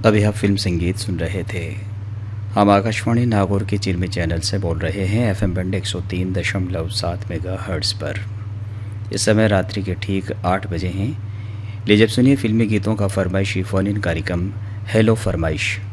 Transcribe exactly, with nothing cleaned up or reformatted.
अभी आप फिल्म संगीत सुन रहे थे। हम आकाशवाणी नागौर के चिरमी चैनल से बोल रहे हैं एफ एम बैंड एक सौ तीन दशमलव सात मेगा हर्ट्ज़ पर। इस समय रात्रि के ठीक आठ बजे हैं। लीजिए सुनिए फिल्मी गीतों का फरमाइशी फ़ोन इन कार्यक्रम हेलो फरमाइश।